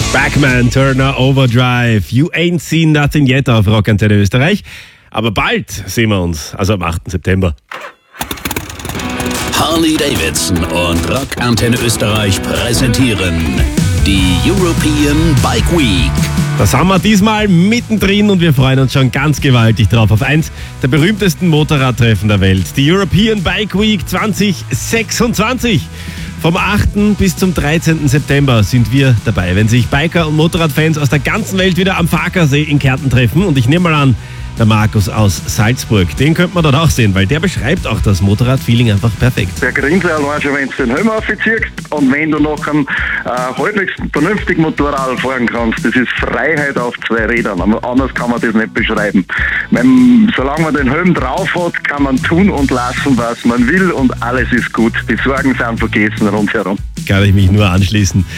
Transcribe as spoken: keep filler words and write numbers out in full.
Backman, Turner, Overdrive. You ain't seen nothing yet auf Rockantenne Österreich. Aber bald sehen wir uns, also am achten September. Harley Davidson und Rockantenne Österreich präsentieren die European Bike Week. Das haben wir diesmal mittendrin und wir freuen uns schon ganz gewaltig drauf auf eins der berühmtesten Motorradtreffen der Welt. Die European Bike Week zwanzig sechsundzwanzig. Vom achten bis zum dreizehnten September sind wir dabei, wenn sich Biker und Motorradfans aus der ganzen Welt wieder am Farkasee in Kärnten treffen. Und ich nehme mal an, der Markus aus Salzburg, den könnte man dort auch sehen, weil der beschreibt auch das Motorradfeeling einfach perfekt. Der Grinse allein schon, wenn du den Helm aufziehst und wenn du noch einen äh, halbwegs vernünftigen Motorrad fahren kannst, das ist Freiheit auf zwei Rädern. Anders kann man das nicht beschreiben. Wenn, solange man den Helm drauf hat, kann man tun und lassen, was man will und alles ist gut. Die Sorgen sind vergessen rundherum. Kann ich mich nur anschließen.